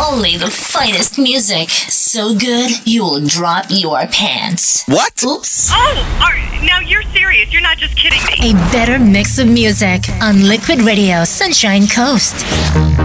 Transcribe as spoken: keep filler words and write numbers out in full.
Only the finest music. So good, you'll drop your pants. What? Oops. Oh, are, now you're serious. You're not just kidding me. A better mix of music on Liquid Radio Sunshine Coast.